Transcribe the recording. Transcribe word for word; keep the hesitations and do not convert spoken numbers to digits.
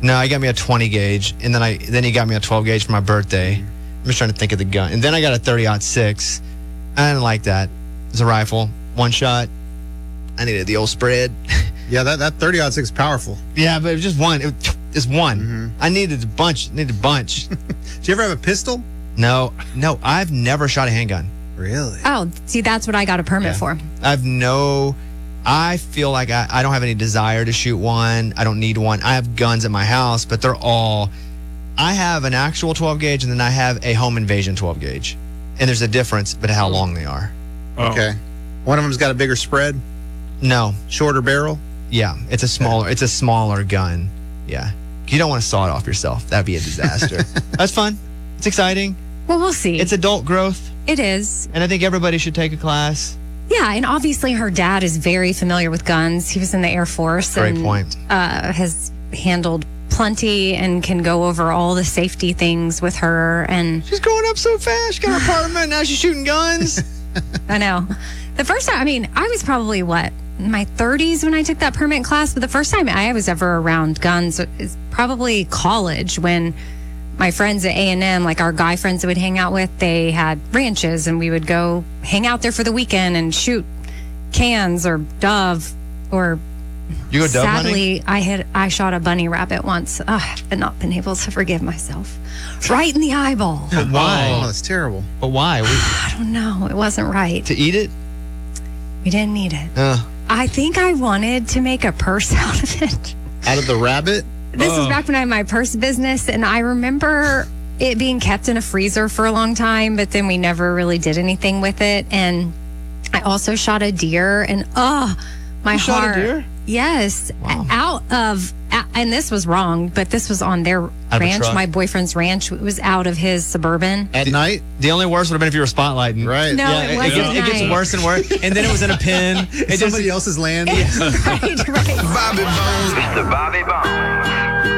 No, he got me a twenty gauge, and then I then he got me a twelve gauge for my birthday. I'm just trying to think of the gun. And then I got a thirty aught six. I didn't like that. It's a rifle, one shot. I needed the old spread. Yeah, that, that thirty aught six is powerful. Yeah, but it was just one. It was just one. Mm-hmm. I needed a bunch. Needed a bunch. Did you ever have a pistol? No, no, I've never shot a handgun. Really? Oh, see, that's what I got a permit Yeah. for. I've no, I feel like I, I don't have any desire to shoot one. I don't need one. I have guns at my house, but they're all, I have an actual twelve gauge and then I have a home invasion twelve gauge. And there's a difference, but how long they are. Oh. Okay. One of them's got a bigger spread, No, shorter barrel. yeah, it's a smaller, it's a smaller gun. Yeah. You don't want to saw it off yourself. That'd be a disaster. That's fun. It's exciting. Well, we'll see. It's adult growth. It is. And I think everybody should take a class. Yeah, and obviously her dad is very familiar with guns. He was in the Air Force. Great and, point. Uh, has handled plenty and can go over all the safety things with her. And She's growing up so fast. She got an apartment. Now she's shooting guns. I know. The first time, I mean, I was probably, what, in my thirties when I took that permit class. But the first time I was ever around guns is probably college when my friends at A and M, like our guy friends that we'd hang out with, they had ranches and we would go hang out there for the weekend and shoot cans or dove or You go dove hunting? sadly, I had I shot a bunny rabbit once. Ugh, I've not been able to forgive myself. Right in the eyeball. But why? Oh, that's terrible. But why? We, I don't know. It wasn't right. to eat it? We didn't need it. Uh, I think I wanted to make a purse out of it. Out of the rabbit? This is Oh. back when I had my purse business, and I remember it being kept in a freezer for a long time, but then we never really did anything with it. And I also shot a deer, and oh, my You shot a heart. deer? Yes, Wow. out of, and this was wrong, but this was on their of a ranch, truck? my boyfriend's ranch. It was out of his Suburban. At night? the only worst would have been if you were spotlighting. Right. No, Yeah, it it, wasn't gets, it gets nice. worse and worse. And then it was in a pen. It just, Somebody else's land? right, right. Bobby Bones. Mister Bobby Bones.